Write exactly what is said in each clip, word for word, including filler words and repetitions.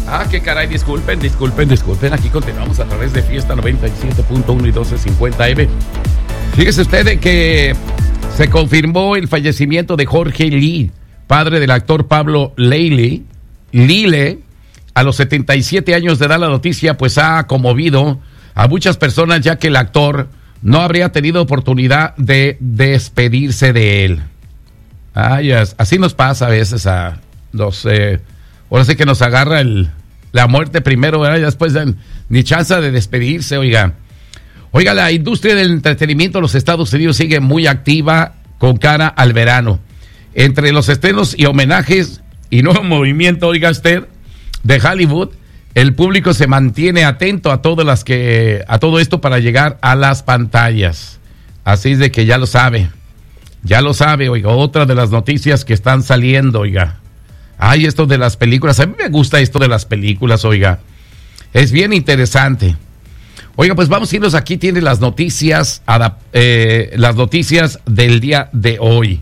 Ah, qué caray, disculpen, disculpen, disculpen. Aquí continuamos a través de Fiesta noventa y siete punto uno y doce cincuenta A M. Fíjese usted de que se confirmó el fallecimiento de Jorge Lee, padre del actor Pablo Lyle. Lyle, a los setenta y siete años de edad. La noticia pues ha conmovido a muchas personas, ya que el actor no habría tenido oportunidad de despedirse de él. Ay, así nos pasa a veces a los... Eh, ahora sí que nos agarra el, la muerte primero, ¿verdad? Y después ni chance de despedirse, oiga. Oiga, la industria del entretenimiento en los Estados Unidos sigue muy activa con cara al verano. Entre los estrenos y homenajes y nuevo movimiento, oiga usted, de Hollywood, el público se mantiene atento a todas las que, a todo esto para llegar a las pantallas. Así es de que ya lo sabe, ya lo sabe, oiga, otra de las noticias que están saliendo, oiga. Ay, esto de las películas, a mí me gusta esto de las películas, oiga. Es bien interesante. Oiga, pues vamos a irnos, aquí tiene las noticias, eh, las noticias del día de hoy.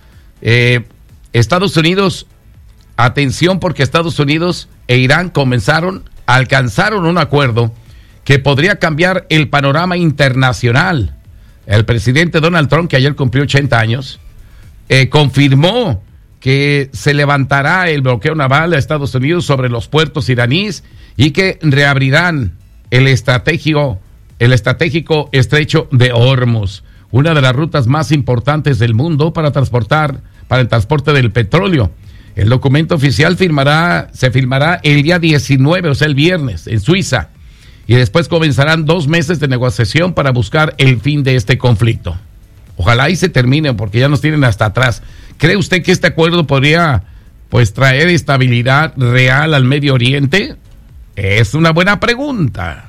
Eh, Estados Unidos, atención, porque Estados Unidos e Irán comenzaron, alcanzaron un acuerdo que podría cambiar el panorama internacional. El presidente Donald Trump, que ayer cumplió ochenta años, eh, confirmó que se levantará el bloqueo naval a Estados Unidos sobre los puertos iraníes y que reabrirán el estratégico, el estratégico estrecho de Hormuz, una de las rutas más importantes del mundo para transportar, para el transporte del petróleo. El documento oficial firmará, se firmará el día diecinueve, o sea, el viernes, en Suiza, y después comenzarán dos meses de negociación para buscar el fin de este conflicto. Ojalá y se termine, porque ya nos tienen hasta atrás. ¿Cree usted que este acuerdo podría, pues, traer estabilidad real al Medio Oriente? Es una buena pregunta.